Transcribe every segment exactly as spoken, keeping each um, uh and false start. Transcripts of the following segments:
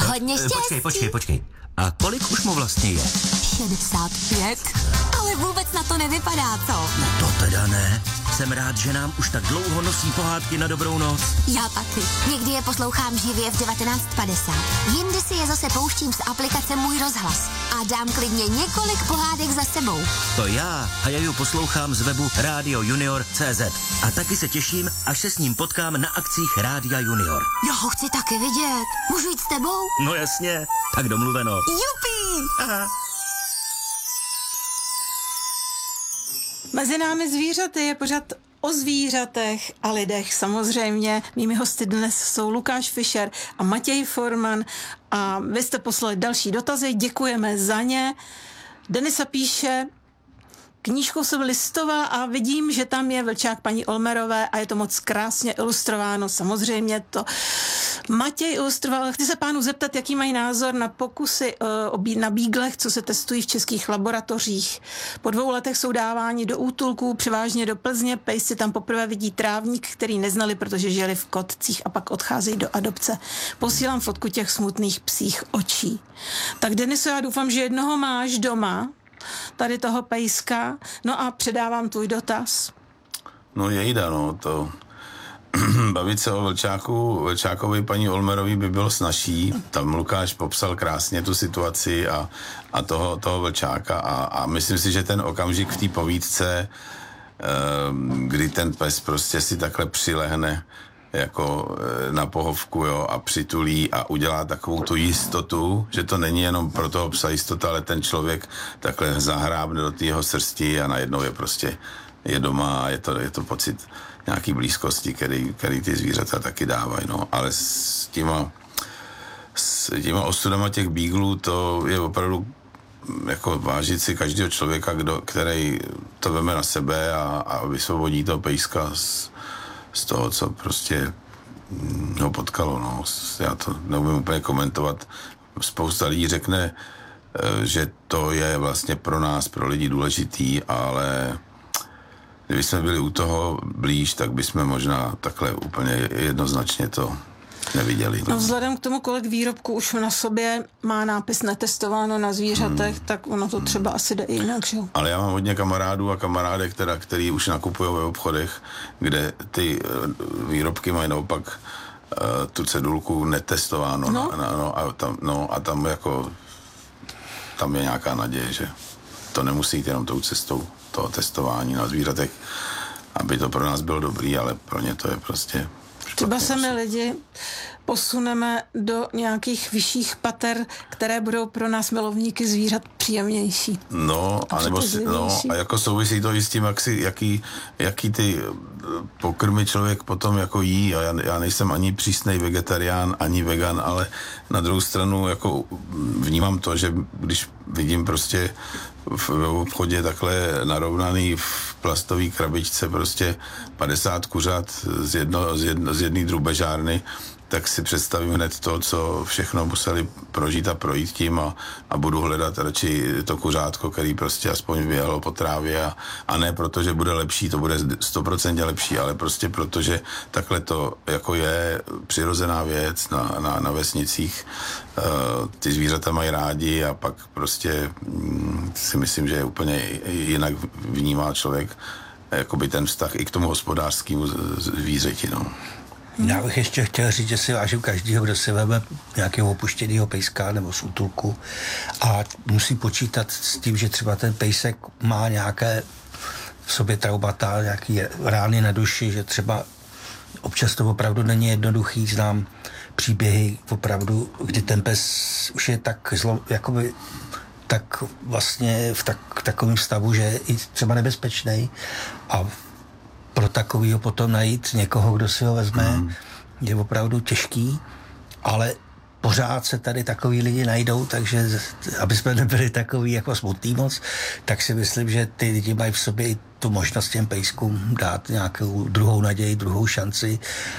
Hodně štěstí. Počkej, počkej, počkej. A kolik už mu vlastně je? šedesát pět. Ale vůbec na to nevypadá, co? No to teda ne. Jsem rád, že nám už tak dlouho nosí pohádky na dobrou noc. Já taky. Někdy je poslouchám živě v devatenáct padesát. Jindy si je zase pouštím z aplikace Můj rozhlas. A dám klidně několik pohádek za sebou. To já a já ju poslouchám z webu Radio Junior tečka cé zet. A taky se těším, až se s ním potkám na akcích Rádia Junior. Já ho chci taky vidět. Můžu jít s tebou? No jasně, tak domluveno. Jupi! Aha. Mezi námi zvířaty je pořád o zvířatech a lidech samozřejmě. Mými hosty dnes jsou Lukáš Fischer a Matěj Forman a vy jste poslali další dotazy, děkujeme za ně. Denisa píše, knížkou jsem listovala a vidím, že tam je vlčák paní Olmerové a je to moc krásně ilustrováno, samozřejmě to Matěj ilustroval. Chci se pánu zeptat, jaký mají názor na pokusy uh, na bíglech, co se testují v českých laboratořích. Po dvou letech jsou dáváni do útulků, převážně do Plzně. Pejsci tam poprvé vidí trávník, který neznali, protože žili v kotcích a pak odcházejí do adopce. Posílám fotku těch smutných psích očí. Tak Deniso, já doufám, že jednoho máš doma, tady toho pejska. No a předávám tvůj dotaz. No jejda, no, to bavit se o vlčáku, vlčákovi paní Olmerový by bylo snazší. Tam Lukáš popsal krásně tu situaci a, a toho, toho vlčáka a, a myslím si, že ten okamžik v té povídce, kdy ten pes prostě si takhle přilehne jako na pohovku, jo, a přitulí a udělá takovou tu jistotu, že to není jenom pro toho psa jistota, ale ten člověk takhle zahrábne do té jeho srsti a najednou je prostě je doma a je to, je to pocit nějaký blízkosti, který, který ty zvířata taky dávají, no, ale s těma s těma osudama těch bíglů to je opravdu jako vážit si každého člověka, kdo, který to veme na sebe a, a vysvobodí toho pejska z z toho, co prostě ho potkalo, no. Já to neumím úplně komentovat. Spousta lidí řekne, že to je vlastně pro nás, pro lidi důležitý, ale kdyby jsme byli u toho blíž, tak bychom možná takhle úplně jednoznačně to neviděli. No. No vzhledem k tomu, kolik výrobků už na sobě má nápis netestováno na zvířatech, hmm. tak ono to třeba hmm. asi jde i jinak, že? Ale já mám hodně kamarádů a kamarádek, teda, který už nakupují ve obchodech, kde ty výrobky mají naopak uh, tu cedulku netestováno. No. Na, na, no, a tam, no a tam jako tam je nějaká naděje, že to nemusí jít jenom tou cestou toho testování na zvířatech, aby to pro nás bylo dobrý, ale pro ně to je prostě třeba se my lidi posuneme do nějakých vyšších pater, které budou pro nás milovníky zvířat příjemnější. No, a, nebo si, no, a jako souvisí to i s tím, jak si, jaký, jaký ty pokrmy člověk potom jako jí. A já, já nejsem ani přísnej vegetarián, ani vegan, ale na druhou stranu jako vnímám to, že když vidím prostě v obchodě takhle narovnaný v plastové krabičce prostě padesát kuřat z, jedno, z, jedno, z jedné drůbežárny, tak si představím hned to, co všechno museli prožít a projít tím a, a budu hledat radši to kuřátko, který prostě aspoň vyjelo po trávě a, a ne proto, že bude lepší, to bude sto procent lepší, ale prostě proto, že takhle to jako je přirozená věc na, na, na vesnicích. Uh, ty zvířata mají rádi a pak prostě mm, si myslím, že je úplně jinak vnímá člověk jakoby ten vztah i k tomu hospodářskému zvířeti, no. Já bych ještě chtěl říct, že si vážím každého, kdo si veme nějakého opuštěného pejska nebo z útulku a musí počítat s tím, že třeba ten pejsek má nějaké v sobě traumata, nějaké rány na duši, že třeba občas to opravdu není jednoduchý, znám příběhy opravdu, kdy ten pes už je tak zlo, jakoby tak vlastně v tak, takovém stavu, že je i třeba nebezpečný a pro takovýho potom najít někoho, kdo si ho vezme, mm. je opravdu těžký, ale pořád se tady takový lidi najdou, takže aby jsme nebyli takový jako smutný moc, tak si myslím, že ty lidi mají v sobě i tu možnost těm pejskům dát nějakou druhou naději, druhou šanci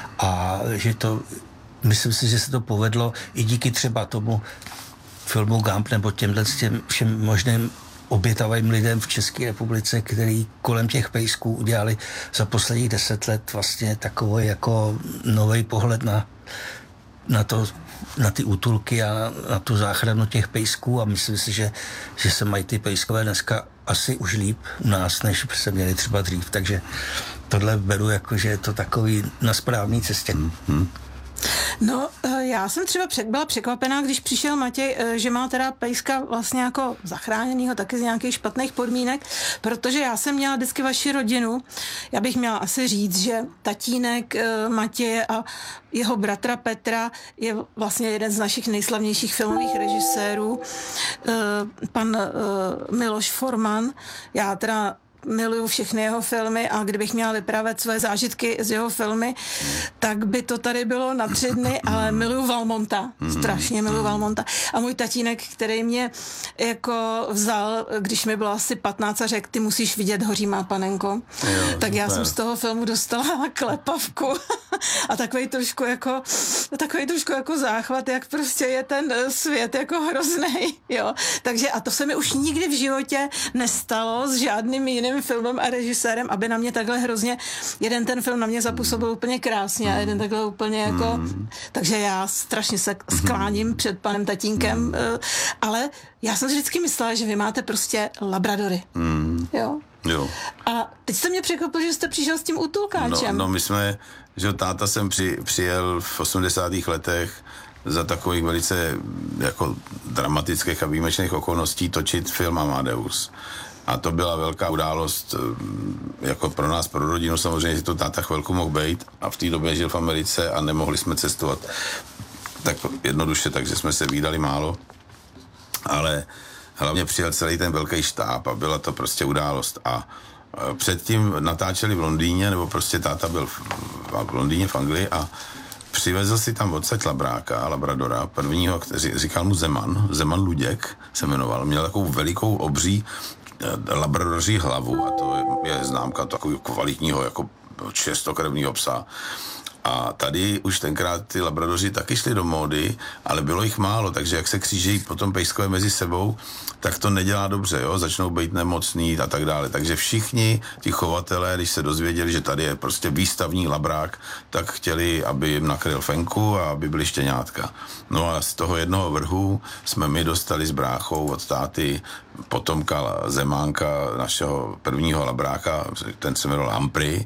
a že to, myslím si, že se to povedlo i díky třeba tomu filmu Gump nebo těmhle s těm všem možným obětavým lidem v České republice, který kolem těch pejsků udělali za posledních deset let vlastně takový jako nový pohled na, na to na ty útulky a na, na tu záchranu těch pejsků a myslím si, že, že se mají ty pejskové dneska asi už líp u nás, než se měli třeba dřív, takže tohle beru jako, že je to takový na správné cestě. Mm-hmm. No, já jsem třeba byla překvapená, když přišel Matěj, že má teda pejska vlastně jako zachráněnýho, taky z nějakých špatných podmínek, protože já jsem měla vždycky vaši rodinu. Já bych měla asi říct, že tatínek Matěje a jeho bratra Petra je vlastně jeden z našich nejslavnějších filmových režisérů, pan Miloš Forman. Já teda miluju všechny jeho filmy a kdybych měla vyprávět své zážitky z jeho filmy, tak by to tady bylo na tři dny, ale miluju Valmonta, strašně miluju Valmonta. A můj tatínek, který mě jako vzal, když mi bylo asi patnáct a řekl, ty musíš vidět Hoří má panenko, jo, tak super. Já jsem z toho filmu dostala klepavku a takový trošku jako takový trošku jako záchvat, jak prostě je ten svět jako hroznej, jo. Takže a to se mi už nikdy v životě nestalo s žádným jiným filmem a režisérem, aby na mě takhle hrozně, jeden ten film na mě zapůsobil úplně krásně a jeden takhle úplně jako, mm. takže já strašně se skláním před panem tatínkem, mm. ale já jsem si vždycky myslela, že vy máte prostě labradory. Mm. Jo? Jo. A teď jste mě překvapil, že jste přišel s tím útulkáčem. No, no my jsme, že táta jsem při, přijel v osmdesátých letech za takových velice jako dramatických a výjimečných okolností točit film Amadeus. A to byla velká událost jako pro nás, pro rodinu, samozřejmě si to táta chvilku mohl být a v té době žil v Americe a nemohli jsme cestovat tak jednoduše, takže jsme se vídali málo, ale hlavně přijel celý ten velký štáb a byla to prostě událost a předtím natáčeli v Londýně, nebo prostě táta byl v, v Londýně v Anglii a přivezl si tam odsaď labráka, labradora, prvního, který říkal mu Zeman, Zeman Luděk se jmenoval, měl takovou velikou obří labradoří hlavu a to je, je známka takového kvalitního jako čistokrevného psa. A tady už tenkrát ty labradoři taky šli do módy, ale bylo jich málo, takže jak se kříží potom pejskové mezi sebou, tak to nedělá dobře, jo? Začnou být nemocný a tak dále. Takže všichni ti chovatelé, když se dozvěděli, že tady je prostě výstavní labrák, tak chtěli, aby jim nakryl fenku a aby byly štěňátka. No a z toho jednoho vrhu jsme my dostali s bráchou od táty potomka Zemánka, našeho prvního labráka, ten se jmenoval Humphrey,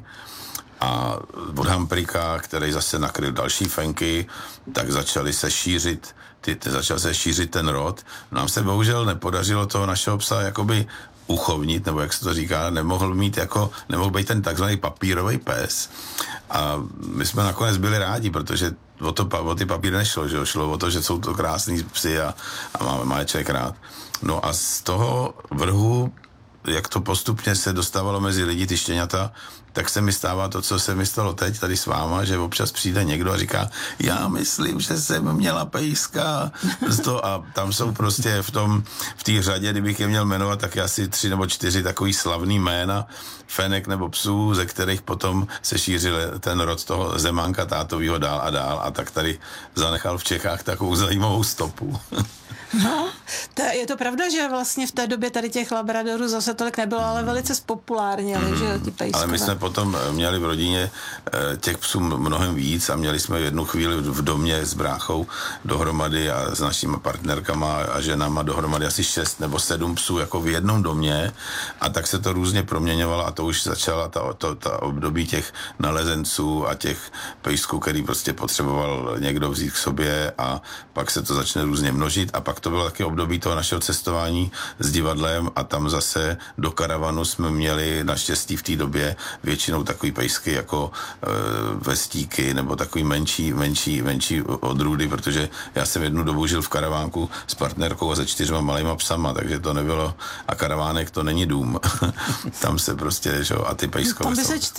a od Humpreyka, který zase nakryl další fenky, tak začaly se šířit, ty, ty, začal se šířit ten rod. Nám se bohužel nepodařilo toho našeho psa jakoby uchovnit, nebo jak se to říká, nemohl mít jako, nemohl být ten takzvaný papírový pes. A my jsme nakonec byli rádi, protože o, to, o ty papíry nešlo, že jo? Šlo o to, že jsou to krásný psy a, a máme, máme člověk rád. No a z toho vrhu, jak to postupně se dostávalo mezi lidi, ty štěňata, tak se mi stává to, co se mi stalo teď tady s váma, že občas přijde někdo a říká, já myslím, že jsem měla pejska. A tam jsou prostě v tom, v té řadě, kdybych je měl jmenovat, tak asi tři nebo čtyři takový slavný jména fenek nebo psů, ze kterých potom se šířil ten rod toho Zemánka tátovýho dál a dál a tak tady zanechal v Čechách takovou zajímavou stopu. No, to, je to pravda, že vlastně v té době tady těch labradorů zase tolik nebylo, ale velice spopulárněli, mm, že ti pejskové. Ale my jsme potom měli v rodině těch psů mnohem víc a měli jsme jednu chvíli v domě s bráchou dohromady a s našimi partnerkama a ženama dohromady asi šest nebo sedm psů jako v jednom domě a tak se to různě proměňovalo a to už začala ta, to, ta období těch nalezenců a těch pejsků, který prostě potřeboval někdo vzít k sobě a pak se to začne různě množit a pak to bylo taky období toho našeho cestování s divadlem a tam zase do karavanu jsme měli naštěstí v té době většinou takový pejsky jako e, vestíky nebo takový menší, menší, menší odrůdy, protože já jsem jednu dobu žil v karavánku s partnerkou a se čtyřma malýma psama, takže to nebylo a karavánek to není dům. Tam se prostě, že, a ty pejskové tam by se